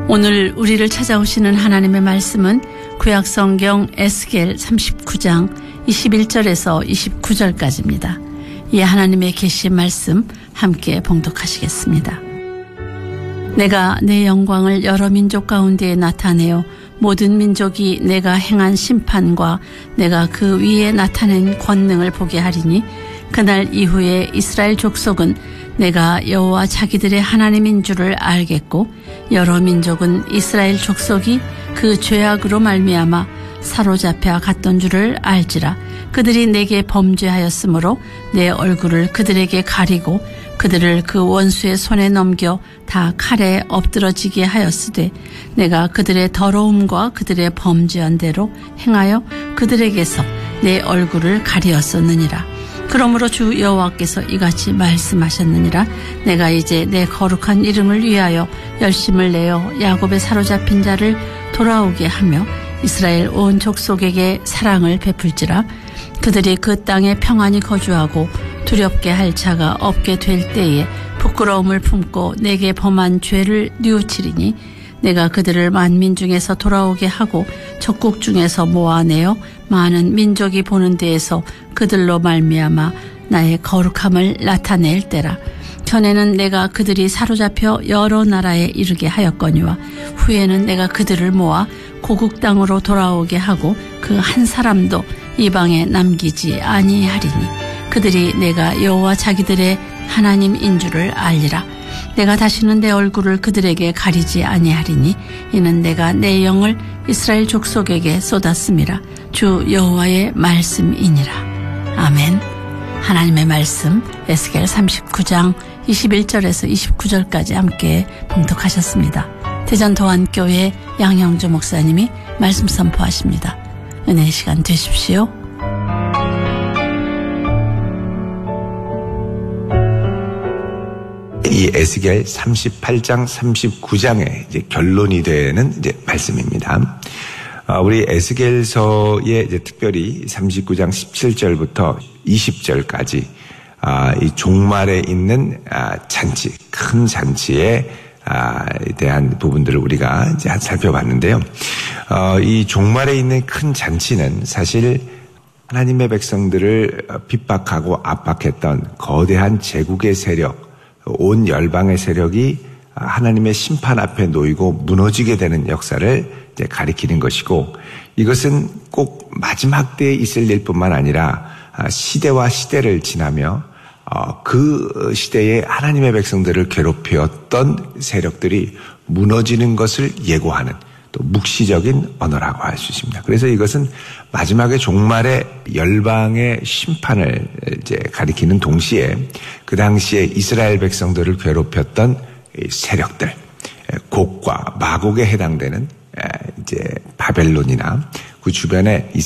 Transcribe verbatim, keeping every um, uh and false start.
오늘 우리를 찾아오시는 하나님의 말씀은 구약성경 에스겔 삼십구 장 이십일 절에서 이십구 절까지입니다. 이 하나님의 계시 말씀 함께 봉독하시겠습니다. 내가 내 영광을 여러 민족 가운데에 나타내어 모든 민족이 내가 행한 심판과 내가 그 위에 나타낸 권능을 보게 하리니 그날 이후에 이스라엘 족속은 내가 여호와 자기들의 하나님인 줄을 알겠고 여러 민족은 이스라엘 족속이 그 죄악으로 말미암아 사로잡혀 갔던 줄을 알지라. 그들이 내게 범죄하였으므로 내 얼굴을 그들에게 가리고 그들을 그 원수의 손에 넘겨 다 칼에 엎드러지게 하였으되 내가 그들의 더러움과 그들의 범죄한 대로 행하여 그들에게서 내 얼굴을 가리었었느니라. 그러므로 주 여호와께서 이같이 말씀하셨느니라. 내가 이제 내 거룩한 이름을 위하여 열심을 내어 야곱의 사로잡힌 자를 돌아오게 하며 이스라엘 온 족속에게 사랑을 베풀지라. 그들이 그 땅에 평안히 거주하고 두렵게 할 자가 없게 될 때에 부끄러움을 품고 내게 범한 죄를 뉘우치리니 내가 그들을 만민 중에서 돌아오게 하고 적국 중에서 모아내어 많은 민족이 보는 데에서 그들로 말미암아 나의 거룩함을 나타낼 때라. 전에는 내가 그들이 사로잡혀 여러 나라에 이르게 하였거니와 후에는 내가 그들을 모아 고국 땅으로 돌아오게 하고 그 한 사람도 이방에 남기지 아니하리니 그들이 내가 여호와 자기들의 하나님인 줄을 알리라. 내가 다시는 내 얼굴을 그들에게 가리지 아니하리니 이는 내가 내 영을 이스라엘 족속에게 쏟았음이라. 주 여호와의 말씀이니라. 아멘. 하나님의 말씀 에스겔 삼십구 장 이십일 절에서 이십구 절까지 함께 봉독하셨습니다. 대전도안교회 양형주 목사님이 말씀 선포하십니다. 은혜의 시간 되십시오. 이 에스겔 삼십팔 장 삼십구 장의 이제 결론이 되는 이제 말씀입니다. 어, 우리 에스겔서에 이제 특별히 삼십구 장 십칠 절부터 이십 절까지 아, 이 종말에 있는 아, 잔치, 큰 잔치에 아, 대한 부분들을 우리가 이제 살펴봤는데요. 어, 이 종말에 있는 큰 잔치는 사실 하나님의 백성들을 핍박하고 압박했던 거대한 제국의 세력, 온 열방의 세력이 하나님의 심판 앞에 놓이고 무너지게 되는 역사를 이제 가리키는 것이고, 이것은 꼭 마지막 때에 있을 일뿐만 아니라 시대와 시대를 지나며 그 시대에 하나님의 백성들을 괴롭히었던 세력들이 무너지는 것을 예고하는 또 묵시적인 언어라고 할 수 있습니다. 그래서 이것은 마지막에 종말의 열방의 심판을 이제 가리키는 동시에 그 당시에 이스라엘 백성들을 괴롭혔던 세력들, 곡과 마곡에 해당되는 이제 바벨론이나 그 주변에 이